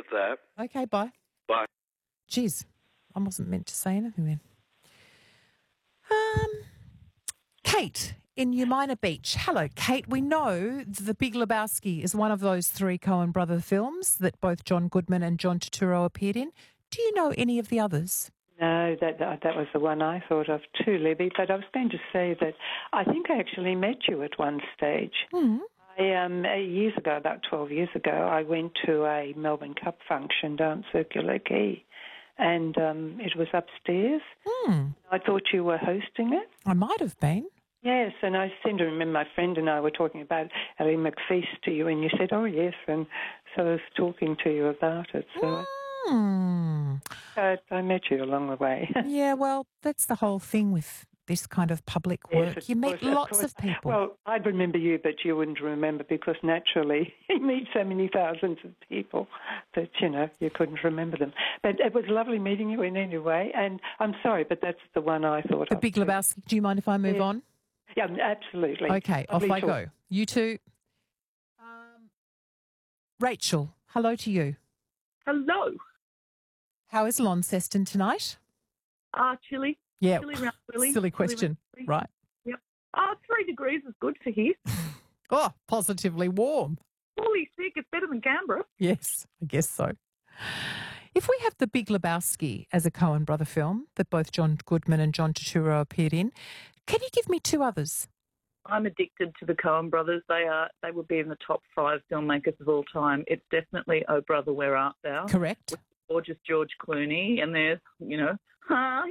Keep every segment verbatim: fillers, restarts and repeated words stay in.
with that. Okay, bye. Bye. Jeez, I wasn't meant to say anything then. Um, Kate in Umina Beach. Hello, Kate. We know The Big Lebowski is one of those three Coen brother films that both John Goodman and John Turturro appeared in. Do you know any of the others? No, that, that that was the one I thought of too, Libby. But I was going to say that I think I actually met you at one stage. Mm. I, um, years ago, about twelve years ago, I went to a Melbourne Cup function down Circular Quay, and um, it was upstairs. Mm. I thought you were hosting it. I might have been. Yes, and I seem to remember my friend and I were talking about Ellie McFeast to you, and you said, oh, yes, and so I was talking to you about it. So Mm. I, I met you along the way. Yeah, well, that's the whole thing with this kind of public work. Yes, you meet course, lots of, of people. Well, I'd remember you, but you wouldn't remember because naturally you meet so many thousands of people that, you know, you couldn't remember them. But it was lovely meeting you in any way, and I'm sorry, but that's the one I thought The of. Big Lebowski. Do you mind if I move Yeah. on? Yeah, absolutely. Okay, Lovely off I talk. go. You two. Um, Rachel, hello to you. Hello. How is Launceston tonight? Ah, chilly. Yeah, Chilly round Willie. silly question, Chilly round Willie. right? Yep. Ah, three degrees is good for here. Oh, positively warm. Holy sick, it's better than Canberra. Yes, I guess so. If we have The Big Lebowski as a Coen brother film that both John Goodman and John Turturro appeared in, can you give me two others? I'm addicted to the Coen brothers. They are. They would be in the top five filmmakers of all time. It's definitely Oh Brother, Where Art Thou? Correct. With gorgeous George Clooney, and there's, you know, all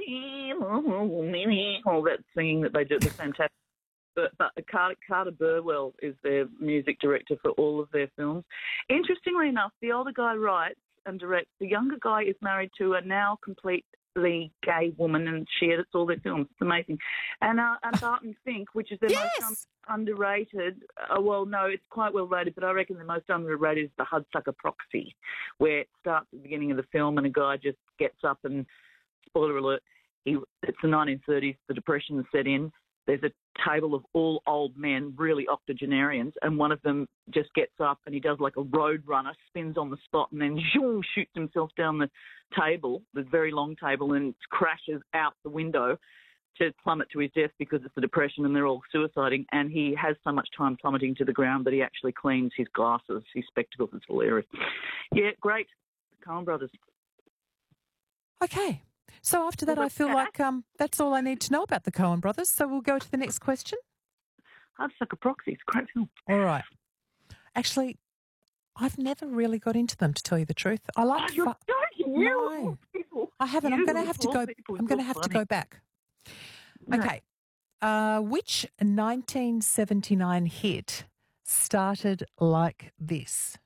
that singing that they do. They're fantastic. But, but Carter, Carter Burwell is their music director for all of their films. Interestingly enough, the older guy writes and directs. The younger guy is married to a now completely gay woman, and she edits all their films. It's amazing. And uh, and Barton Fink, which is the Yes! most un- underrated. Uh, well, no, it's quite well rated, but I reckon the most underrated is the Hudsucker Proxy, where it starts at the beginning of the film and a guy just gets up and, spoiler alert, he it's the nineteen thirties, the Depression set in. There's a table of all old men, really octogenarians, and one of them just gets up and he does like a road runner, spins on the spot, and then zoom, shoots himself down the table, the very long table, and crashes out the window to plummet to his death because it's the Depression and they're all suiciding. And he has so much time plummeting to the ground that he actually cleans his glasses, his spectacles. It's hilarious. Yeah, great. The Coen brothers. Okay. So after that, I feel like um, that's all I need to know about the Coen brothers. So we'll go to the next question. Hudsucker Proxy. It's a great film. All right. Actually, I've never really got into them, to tell you the truth. I like. Oh, you're joking. You No, of people. I haven't. I'm You going to of have to all go. people, I'm going to you're have to funny. go back. No. Okay. Uh, which nineteen seventy-nine hit started like this?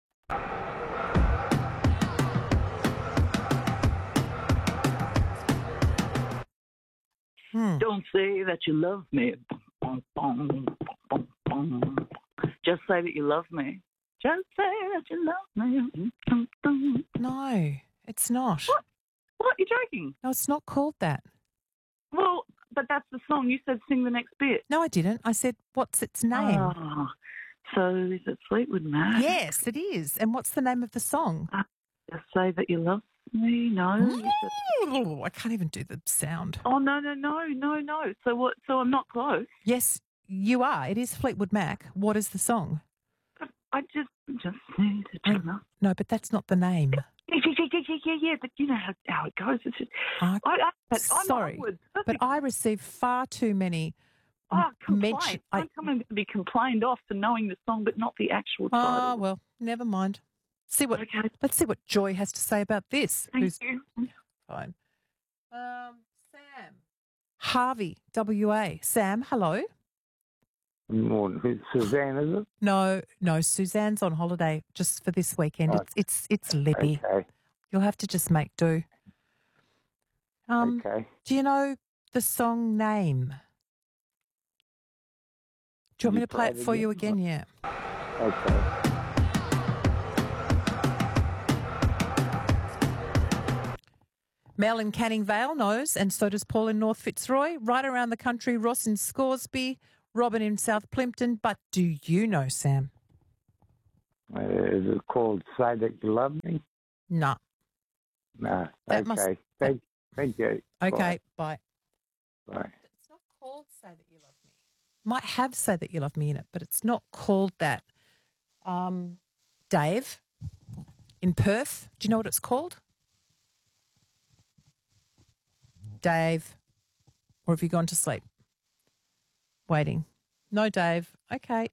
Hmm. Don't say that you love me. Bum, bum, bum, bum. Just say that you love me. Just say that you love me. Dum, dum. No, it's not. What? What? You're joking? No, it's not called that. Well, but that's the song. You said sing the next bit. No, I didn't. I said, what's its name? Oh, so is it Fleetwood Mac? Yes, it is. And what's the name of the song? Just say that you love me. No. You said- Oh, I can't even do the sound. Oh no no no no no. So what? So I'm not close. Yes, you are. It is Fleetwood Mac. What is the song? I just just say that you love. No, but that's not the name. Yeah, yeah, yeah, yeah, yeah, yeah. But you know how, how it goes. It's just, I- I, I, but I'm Sorry, onwards. but I receive far too many. Oh, complaint. mention- I'm I- coming to be complained off for knowing the song, but not the actual Ah, title. well, never mind. See what. Okay. Let's see what Joy has to say about this. Thank Who's you. fine? Um, Sam. Harvey, W A. Sam, hello. Morning. Who's Suzanne, is it? No, no, Suzanne's on holiday just for this weekend. Oh, It's it's it's Libby. Okay. You'll have to just make do. Um, okay. do you know the song name? Do you want me You to play play it it for you again? again? Yeah. Okay. Mel in Canning Vale knows, and so does Paul in North Fitzroy. Right around the country, Ross in Scoresby, Robin in South Plimpton. But do you know, Sam? Uh, is it called Say That You Love Me? No. No. That okay. must- Thank, thank you. Okay, bye. Bye. Bye. It's not called Say That You Love Me. Might have Say That You Love Me in it, but it's not called that. Um, Dave, in Perth, do you know what it's called? Dave, or have you gone to sleep? Waiting. No, Dave. Okay.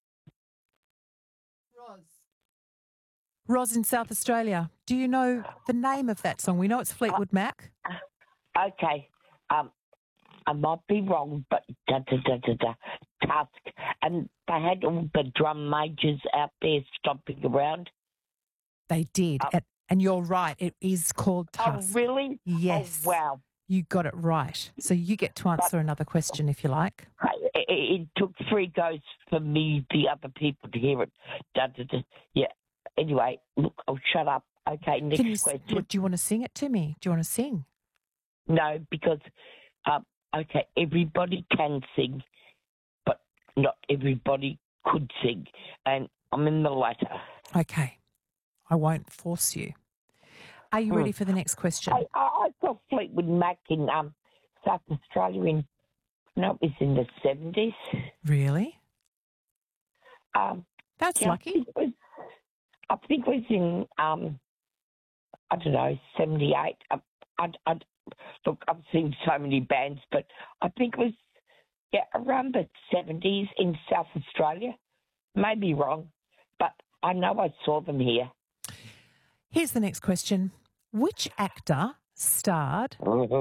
Roz. Roz in South Australia. Do you know the name of that song? We know it's Fleetwood Mac. Okay. Um, I might be wrong, but da da da da da. Tusk, and they had all the drum majors out there stomping around. They did. Um, and, and you're right. It is called Tusk. Oh, really? Yes. Oh, wow. You got it right. So you get to answer another question if you like. It, it, it took three goes for me, the other people, to hear it. Da, da, da. Yeah. Anyway, look, I'll shut up. Okay, next Can you, question. what, do you want to sing it to me? Do you want to sing? No, because, um, okay, everybody can sing, but not everybody could sing. And I'm in the latter. Okay. I won't force you. Are you Hmm. ready for the next question? I, I, I saw Fleetwood Mac in um, South Australia in, no, it was in the seventies. Really? Um, That's yeah, I lucky. think it was, I think it was in, um, I don't know, seventy-eight. I, I, I, look, I've seen so many bands, but I think it was, yeah, around the seventies in South Australia. Maybe wrong, but I know I saw them here. Here's the next question. Which actor starred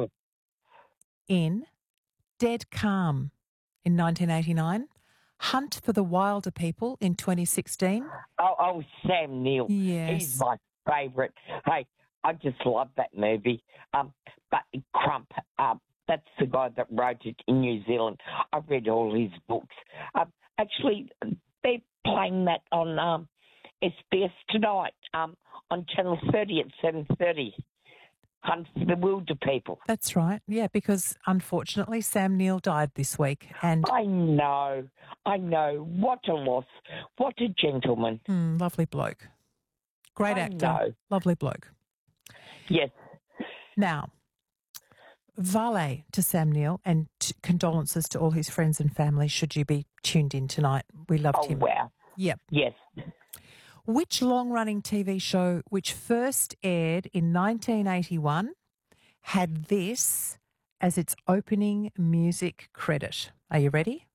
in Dead Calm in nineteen eighty-nine, Hunt for the Wilder People in twenty sixteen? Oh, oh, Sam Neill. Yes. He's my favourite. Hey, I just love that movie. Um, but Crump, um, that's the guy that wrote it in New Zealand. I've read all his books. Um, actually, they're playing that on um, S B S tonight um, on Channel thirty at seven thirty. Hunt for the Wilder People. That's right. Yeah, because unfortunately Sam Neill died this week. And I know. I know. What a loss. What a gentleman. mm, lovely bloke. Great I actor. know. Lovely bloke. Yes. Now, Vale to Sam Neill and t- condolences to all his friends and family should you be tuned in tonight. We loved Oh, him. wow. Yep. Yes. Which long-running T V show which first aired in nineteen eighty-one had this as its opening music credit? Are you ready?